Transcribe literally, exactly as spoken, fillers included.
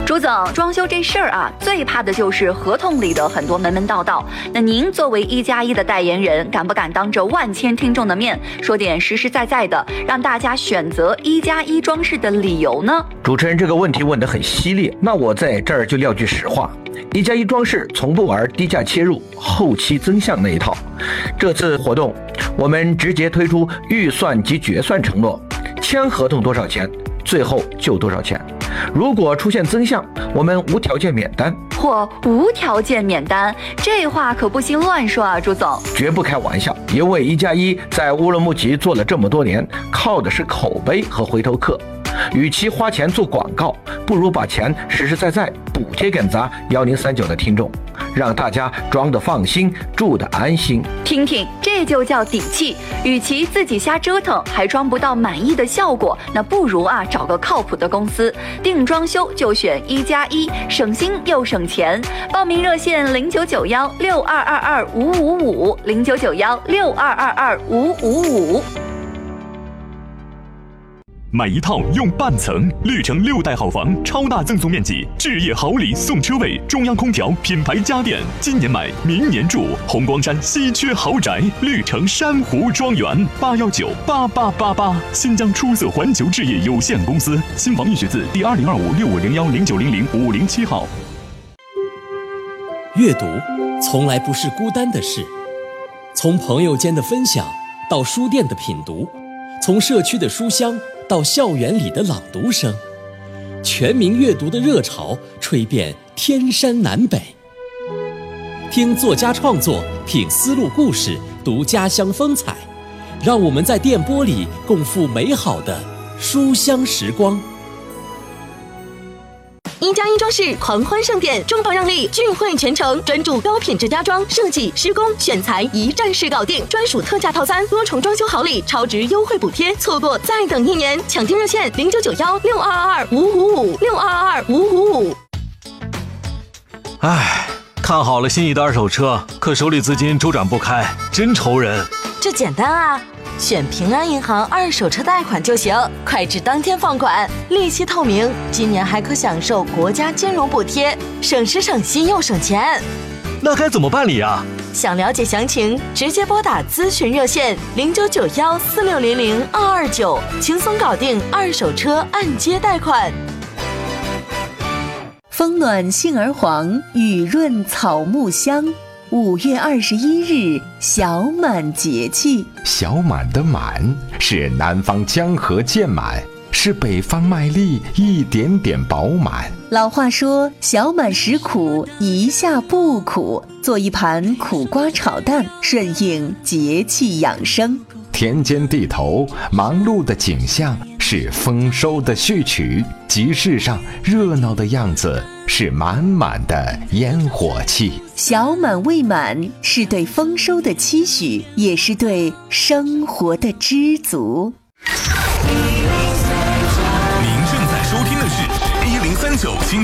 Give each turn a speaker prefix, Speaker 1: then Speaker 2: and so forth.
Speaker 1: 朱总，装修这事儿啊，最怕的就是合同里的很多门门道道。那您作为一加一的代言人，敢不敢当着万千听众的面说点实实在在的，让大家选择一加一装饰的理由呢？
Speaker 2: 主持人这个问题问得很犀利，那我在这儿就撂句实话，一加一装饰从不玩低价切入、后期增项那一套。这次活动，我们直接推出预算及决算承诺，签合同多少钱，最后就多少钱。如果出现增项，我们无条件免单。
Speaker 1: 或无条件免单，这话可不行乱说啊，朱总。
Speaker 2: 绝不开玩笑，因为一加一在乌鲁木齐做了这么多年，靠的是口碑和回头客。与其花钱做广告，不如把钱实实在在补贴给咱幺零三九的听众，让大家装得放心，住得安心。
Speaker 1: 听听，这就叫底气。与其自己瞎折腾，还装不到满意的效果，那不如啊找个靠谱的公司，定装修就选一加一，省心又省钱。报名热线零九九幺六二二二五五五零九九幺六二二二五五五。
Speaker 3: 买一套用半层，绿城六代好房，超大赠送面积，置业好礼送车位，中央空调，品牌家电，今年买，明年住。红光山稀缺豪宅，绿城珊瑚庄园，八幺九八八八八。新疆出色环球置业有限公司，新房易学字第二零二五六五零幺零九零零五零七号。
Speaker 4: 阅读从来不是孤单的事，从朋友间的分享到书店的品读，从社区的书香到校园里的朗读声，全民阅读的热潮吹遍天山南北。听作家创作，品丝路故事，读家乡风采，让我们在电波里共赴美好的书香时光。
Speaker 5: 一加一装饰狂欢盛典，重磅让利，钜惠全程，专注高品质家装设计、施工、选材，一站式搞定，专属特价套餐，多重装修好礼，超值优惠补贴，错过再等一年。抢订热线零九九幺六二二二五五五六二二二五五五。
Speaker 6: 唉，看好了心仪的二手车，可手里资金周转不开，真愁人。
Speaker 5: 这简单啊，选平安银行二手车贷款就行，快至当天放款，利息透明，今年还可享受国家金融补贴，省时省心又省钱。
Speaker 6: 那该怎么办理啊？
Speaker 5: 想了解详情，直接拨打咨询热线零九九幺四六零零二二九，轻松搞定二手车按揭贷款。
Speaker 7: 风暖杏儿黄，雨润草木香。五月二十一日，小满节气。
Speaker 8: 小满的满是南方江河渐满，是北方麦粒一点点饱满。
Speaker 7: 老话说，小满时苦，一下不苦，做一盘苦瓜炒蛋，顺应节气养生。
Speaker 8: 田间地头忙碌的景象是丰收的序曲，集市上热闹的样子是满满的烟火气。
Speaker 7: 小满未满是对丰收的期许，也是对生活的知足。
Speaker 3: 您正在收听的是一零三九新